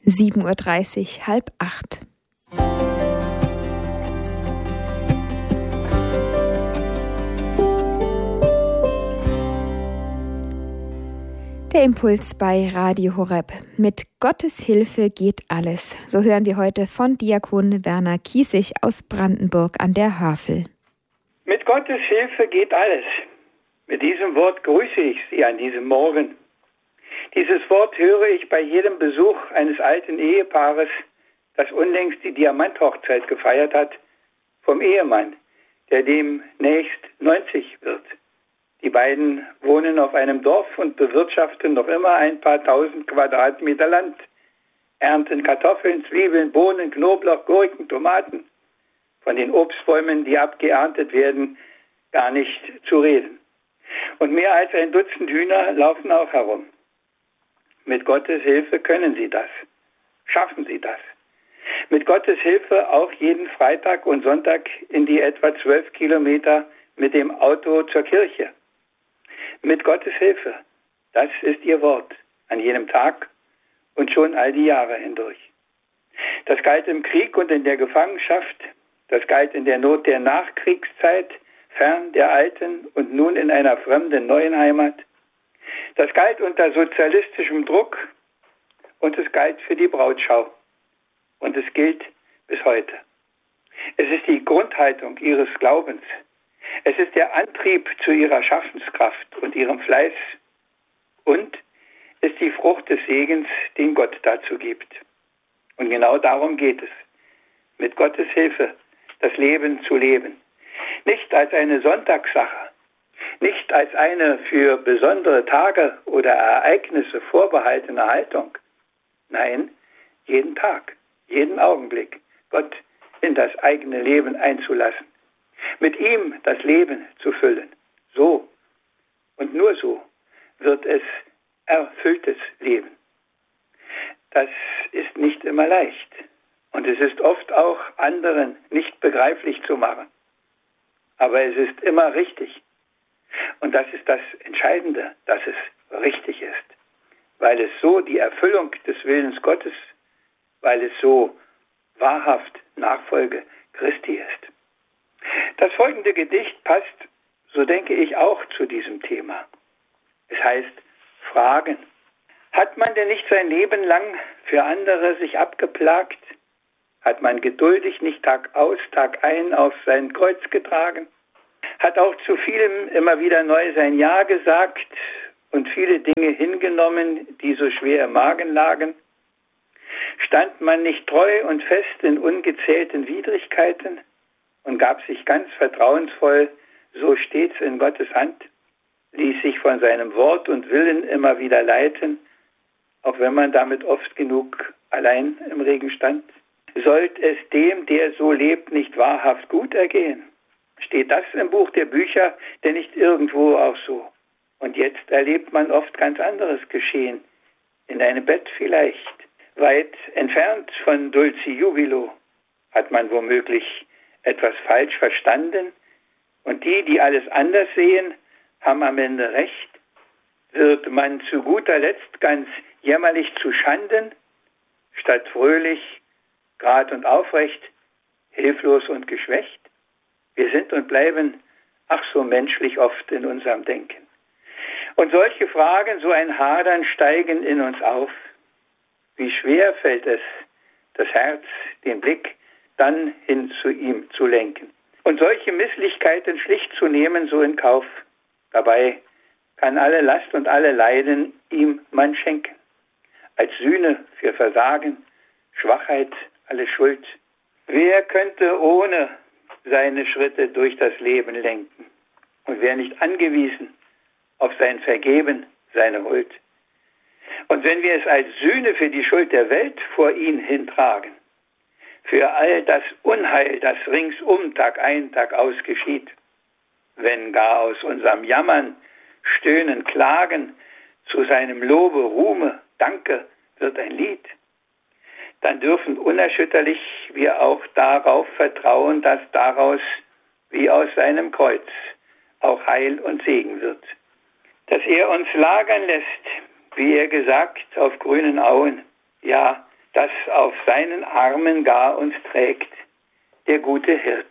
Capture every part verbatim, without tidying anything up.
sieben Uhr dreißig, halb acht. Der Impuls bei Radio Horeb. Mit Gottes Hilfe geht alles. So hören wir heute von Diakon Werner Kiesig aus Brandenburg an der Havel. Mit Gottes Hilfe geht alles. Mit diesem Wort grüße ich Sie an diesem Morgen. Dieses Wort höre ich bei jedem Besuch eines alten Ehepaares, das unlängst die Diamanthochzeit gefeiert hat, vom Ehemann, der demnächst neunzig wird. Die beiden wohnen auf einem Dorf und bewirtschaften noch immer ein paar tausend Quadratmeter Land, ernten Kartoffeln, Zwiebeln, Bohnen, Knoblauch, Gurken, Tomaten. Von den Obstbäumen, die abgeerntet werden, gar nicht zu reden. Und mehr als ein Dutzend Hühner laufen auch herum. Mit Gottes Hilfe können sie das. Schaffen sie das. Mit Gottes Hilfe auch jeden Freitag und Sonntag in die etwa zwölf Kilometer mit dem Auto zur Kirche. Mit Gottes Hilfe. Das ist ihr Wort. An jedem Tag und schon all die Jahre hindurch. Das galt im Krieg und in der Gefangenschaft. Das galt in der Not der Nachkriegszeit, fern der alten und nun in einer fremden neuen Heimat. Das galt unter sozialistischem Druck und es galt für die Brautschau. Und es gilt bis heute. Es ist die Grundhaltung ihres Glaubens. Es ist der Antrieb zu ihrer Schaffenskraft und ihrem Fleiß. Und ist die Frucht des Segens, den Gott dazu gibt. Und genau darum geht es. Mit Gottes Hilfe das Leben zu leben. Nicht als eine Sonntagssache. Nicht als eine für besondere Tage oder Ereignisse vorbehaltene Haltung. Nein, jeden Tag, jeden Augenblick Gott in das eigene Leben einzulassen. Mit ihm das Leben zu füllen. So und nur so wird es erfülltes Leben. Das ist nicht immer leicht. Und es ist oft auch anderen nicht begreiflich zu machen. Aber es ist immer richtig. Und das ist das Entscheidende, dass es richtig ist. Weil es so die Erfüllung des Willens Gottes, weil es so wahrhaft Nachfolge Christi ist. Das folgende Gedicht passt, so denke ich, auch zu diesem Thema. Es heißt Fragen. Hat man denn nicht sein Leben lang für andere sich abgeplagt? Hat man geduldig nicht Tag aus, Tag ein auf sein Kreuz getragen? Hat auch zu vielem immer wieder neu sein Ja gesagt und viele Dinge hingenommen, die so schwer im Magen lagen? Stand man nicht treu und fest in ungezählten Widrigkeiten und gab sich ganz vertrauensvoll so stets in Gottes Hand? Ließ sich von seinem Wort und Willen immer wieder leiten, auch wenn man damit oft genug allein im Regen stand? Sollt es dem, der so lebt, nicht wahrhaft gut ergehen? Steht das im Buch der Bücher denn nicht irgendwo auch so? Und jetzt erlebt man oft ganz anderes geschehen. In einem Bett vielleicht, weit entfernt von Dulci Jubilo, hat man womöglich etwas falsch verstanden. Und die, die alles anders sehen, haben am Ende recht. Wird man zu guter Letzt ganz jämmerlich zu Schanden, statt fröhlich, grad und aufrecht, hilflos und geschwächt? Wir sind und bleiben ach so menschlich oft in unserem Denken. Und solche Fragen, so ein Hadern, steigen in uns auf. Wie schwer fällt es, das Herz, den Blick dann hin zu ihm zu lenken. Und solche Misslichkeiten schlicht zu nehmen, so in Kauf. Dabei kann alle Last und alle Leiden ihm man schenken. Als Sühne für Versagen, Schwachheit, alle Schuld. Wer könnte ohne seine Schritte durch das Leben lenken? Und wer nicht angewiesen auf sein Vergeben, seine Huld? Und wenn wir es als Sühne für die Schuld der Welt vor ihn hintragen, für all das Unheil, das ringsum Tag ein, Tag aus geschieht, wenn gar aus unserem Jammern, Stöhnen, Klagen zu seinem Lobe, Ruhme, Danke wird ein Lied, dann dürfen unerschütterlich wir auch darauf vertrauen, dass daraus wie aus seinem Kreuz auch Heil und Segen wird. Dass er uns lagern lässt, wie er gesagt, auf grünen Auen, ja, das auf seinen Armen gar uns trägt, der gute Hirt.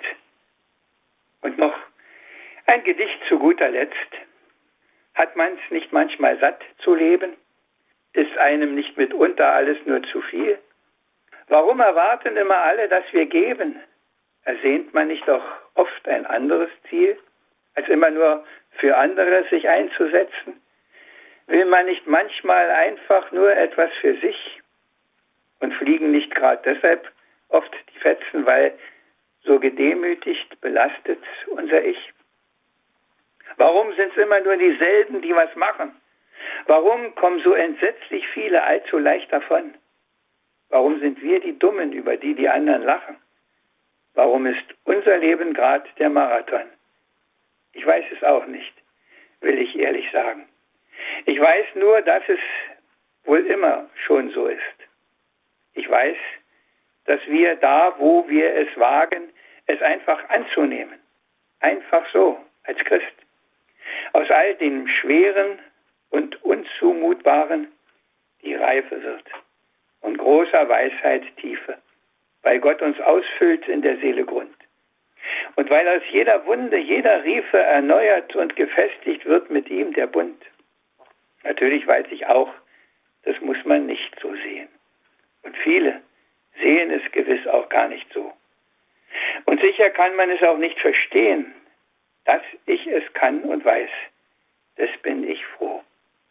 Und noch ein Gedicht zu guter Letzt. Hat man's nicht manchmal satt zu leben? Ist einem nicht mitunter alles nur zu viel? Warum erwarten immer alle, dass wir geben? Ersehnt man nicht doch oft ein anderes Ziel, als immer nur für andere sich einzusetzen? Will man nicht manchmal einfach nur etwas für sich? Und fliegen nicht gerade deshalb oft die Fetzen, weil so gedemütigt belastet unser Ich? Warum sind es immer nur dieselben, die was machen? Warum kommen so entsetzlich viele allzu leicht davon? Warum sind wir die Dummen, über die die anderen lachen? Warum ist unser Leben gerade der Marathon? Ich weiß es auch nicht, will ich ehrlich sagen. Ich weiß nur, dass es wohl immer schon so ist. Ich weiß, dass wir da, wo wir es wagen, es einfach anzunehmen, einfach so, als Christ, aus all dem Schweren und Unzumutbaren die Reife wird und großer Weisheit Tiefe, weil Gott uns ausfüllt in der Seele Grund. Und weil aus jeder Wunde, jeder Riefe erneuert und gefestigt wird mit ihm der Bund. Natürlich weiß ich auch, das muss man nicht so sehen. Und viele sehen es gewiss auch gar nicht so. Und sicher kann man es auch nicht verstehen. Dass ich es kann und weiß, das bin ich froh.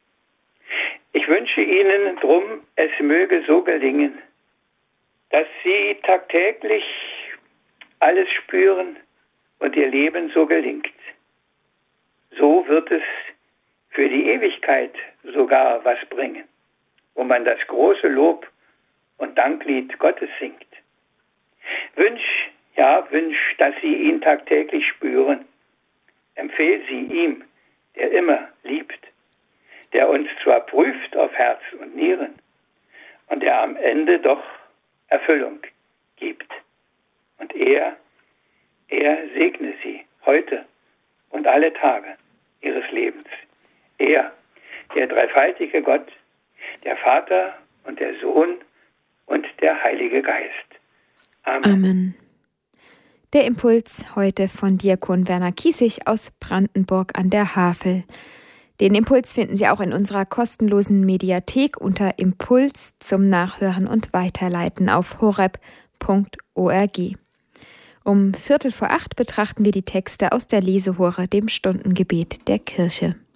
Ich wünsche Ihnen drum, es möge so gelingen, dass Sie tagtäglich alles spüren und Ihr Leben so gelingt. So wird es für die Ewigkeit sogar was bringen, wo man das große Lob und Danklied Gottes singt. Wünsch, ja, wünsch, dass Sie ihn tagtäglich spüren. Empfehl sie ihm, der immer liebt, der uns zwar prüft auf Herz und Nieren und der am Ende doch Erfüllung gibt. Und er, er segne sie heute und alle Tage ihres Lebens. Er, der dreifaltige Gott, der Vater und der Sohn und der Heilige Geist. Amen. Amen. Der Impuls heute von Diakon Werner Kiesig aus Brandenburg an der Havel. Den Impuls finden Sie auch in unserer kostenlosen Mediathek unter Impuls zum Nachhören und Weiterleiten auf horeb punkt org. Um Viertel vor acht betrachten wir die Texte aus der Lesehure, dem Stundengebet der Kirche.